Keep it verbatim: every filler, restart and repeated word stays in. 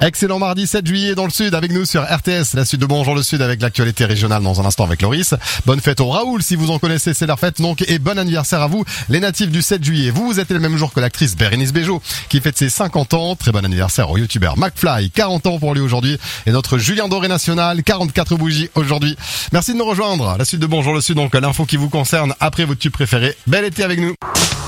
Excellent mardi sept juillet dans le Sud avec nous sur R T S, la suite de Bonjour le Sud avec l'actualité régionale dans un instant avec Loris. Bonne fête au Raoul si vous en connaissez, c'est leur fête donc, et bon anniversaire à vous les natifs du sept juillet. Vous, vous êtes le même jour que l'actrice Bérénice Bejo qui fête ses cinquante ans. Très bon anniversaire au youtubeur McFly, quarante ans pour lui aujourd'hui, et notre Julien Doré national, quarante-quatre bougies aujourd'hui. Merci de nous rejoindre. La suite de Bonjour le Sud, donc l'info qui vous concerne après votre tube préféré. Bel été avec nous.